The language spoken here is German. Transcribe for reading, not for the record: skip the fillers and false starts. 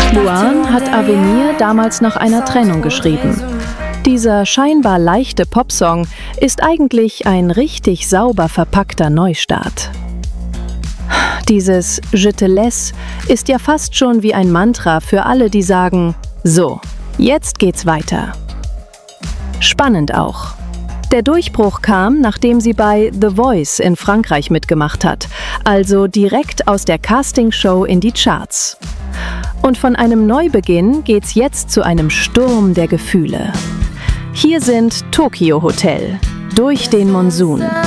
Luan hat Avenir damals nach einer Trennung geschrieben. Dieser scheinbar leichte Popsong ist eigentlich ein richtig sauber verpackter Neustart. Dieses Je te laisse ist ja fast schon wie ein Mantra für alle, die sagen, so, jetzt geht's weiter. Spannend auch. Der Durchbruch kam, nachdem sie bei The Voice in Frankreich mitgemacht hat, also direkt aus der Castingshow in die Charts. Und von einem Neubeginn geht's jetzt zu einem Sturm der Gefühle. Hier sind Tokio Hotel, Durch den Monsun.